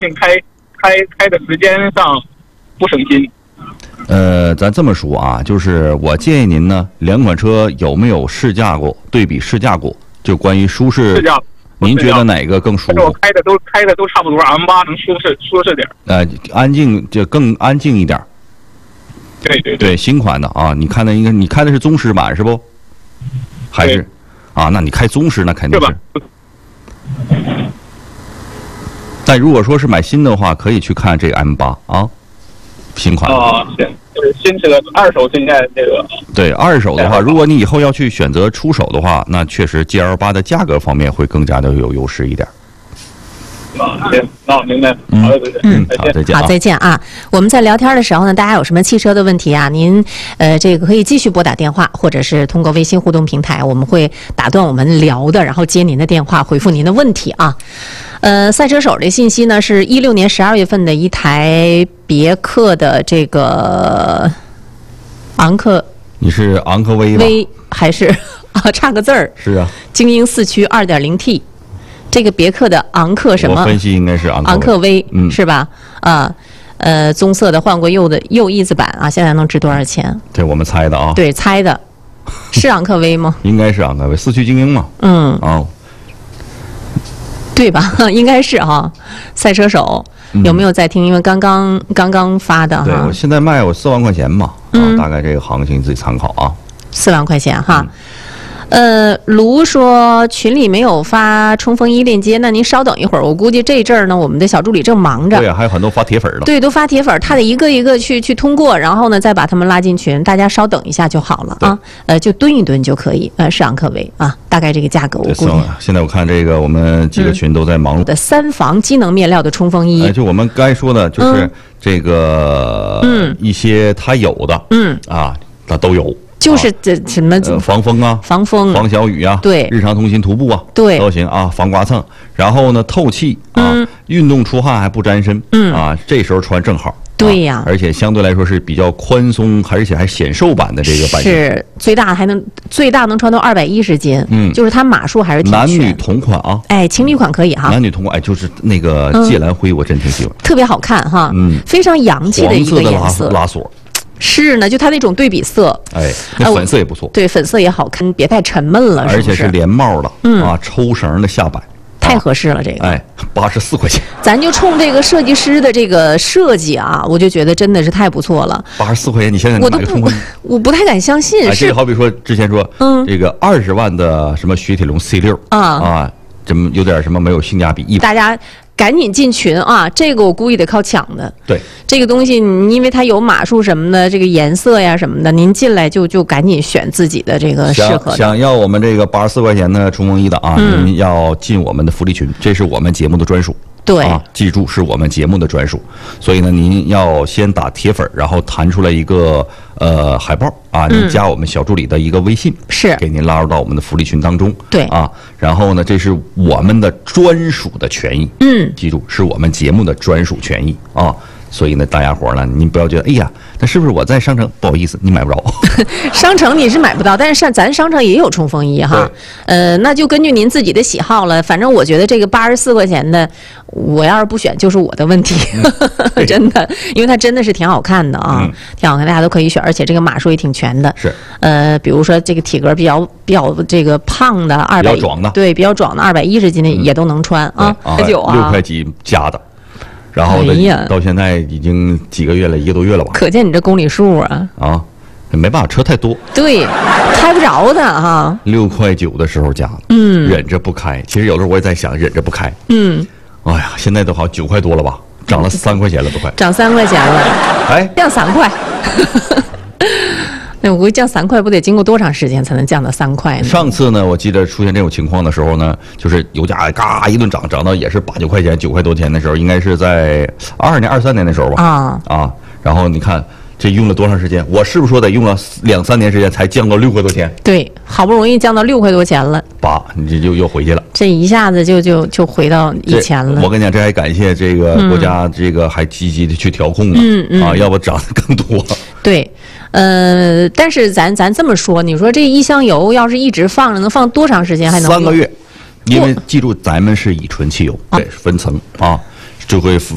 开的时间上不省心。 咱这么说啊，就是我建议您呢，两款车有没有试驾过，对比试驾过，就关于舒适。 试驾。 您觉得哪个更舒服？ 我开的都差不多 ，M8 能舒适点。 安静就更安静一点。对，新款的啊，你看的你开的是宗师版是不？还是啊？那你开宗师那肯定是。但如果说是买新的话，可以去看这个 M8啊，新款。 就是新车二手现在这个。对， 二手的话，如果你以后要去选择出手的话，那确实 GL8 的价格方面会更加的有优势一点。 行，那我明白。好的， 好，再见。 好，再见啊！我们在聊天的时候呢，大家有什么汽车的问题啊？您这个可以继续拨打电话，或者是通过微信互动平台，我们会打断我们聊的，然后接您的电话，回复您的问题啊。赛车手的信息呢，是16年12月份的一台别克的这个昂科。你是昂科威吧？威还是差个字儿？是啊。精英4驱 2.0T。这个别克的昂克什么？我分析应该是昂克威，是吧？棕色的换过右翼子板啊，现在能值多少钱？对，我们猜的啊。对，猜的，是昂克威吗？应该是昂克威，4驱精英嘛。对吧？应该是哈。赛车手有没有在听？因为刚刚发的哈。对，我现在卖我4万块钱嘛，大概这个行情你自己参考啊。4万块钱哈。卢说群里没有发冲锋衣链接，那您稍等一会儿，我估计这阵儿呢，我们的小助理正忙着。对啊，还有很多发铁粉的。对，都发铁粉，他得一个一个去通过，然后呢再把他们拉进群，大家稍等一下就好了啊。就蹲一蹲就可以。是昂科威啊，大概这个价格我估计。现在我看这个我们几个群都在忙碌的3防机能面料的冲锋衣。就我们该说的就是这个一些它有的它都有。就是这什么防风啊，防风、防小雨啊，对，日常通勤徒步啊，对，都行啊，防刮蹭。然后呢，透气啊，运动出汗还不沾身，这时候穿正好。对呀，而且相对来说是比较宽松，而且还显瘦版的这个版型。是最大能穿到210斤，就是它码数还是挺全。男女同款啊，情侣款可以哈。男女同款，就是那个芥蓝灰，我真挺喜欢，特别好看哈，非常洋气的一个颜色，拉锁。是呢，就它那种对比色，那粉色也不错，对，粉色也好看，别太沉闷了，而且是连帽的，抽绳的下摆，太合适了这个，84块钱，咱就冲这个设计师的这个设计啊，我就觉得真的是太不错了。84块钱，你现在我不太敢相信，是好比说之前说，这个20万的什么雪铁龙 C6 怎么有点什么没有性价比，大家。赶紧进群啊！这个我估计得靠抢的。对，这个东西因为它有码数什么的，这个颜色呀什么的，您进来就赶紧选自己的这个适合的。想要我们这个84块钱的冲锋衣的啊，您要进我们的福利群，这是我们节目的专属。对，记住是我们节目的专属，所以呢，您要先打铁粉，然后弹出来一个海报啊，您加我们小助理的一个微信，是给您拉入到我们的福利群当中。对啊，然后呢，这是我们的专属的权益，记住是我们节目的专属权益啊。所以呢，大家伙呢，您不要觉得，哎呀，那是不是我在商城不好意思，你买不着？商城你是买不到，但是咱商城也有冲锋衣哈。那就根据您自己的喜好了。反正我觉得这个84块钱的，我要是不选就是我的问题，真的，因为它真的是挺好看的啊，挺好看，大家都可以选，而且这个码数也挺全的。是，比如说这个体格比较这个胖的200，比较壮的，对，比较壮的210斤的也都能穿啊。6块几加的。然后到现在已经几个月了，1个多月了吧？可见你这公里数啊！没办法，车太多，对，开不着的哈。6块9的时候加的，忍着不开。其实有时候我也在想，忍着不开。哎呀，现在都好9块多了吧？涨了3块钱了，都快涨3块钱了，降3块。那我估计降3块，不得经过多长时间才能降到3块呢？上次呢，我记得出现这种情况的时候呢，就是油价嘎一顿涨到也是8、9块钱、9块多钱的时候，应该是在22年、23年的时候吧。然后你看这用了多长时间？我是不是说得用了2、3年时间才降到6块多钱？对，好不容易降到6块多钱了，你这就又回去了。这一下子就回到以前了。我跟你讲，这还感谢这个国家这个还积极的去调控要不涨得更多。对。但是咱这么说，你说这一箱油要是一直放着，能放多长时间？还能3个月？因为记住，咱们是乙醇汽油，对，分层就会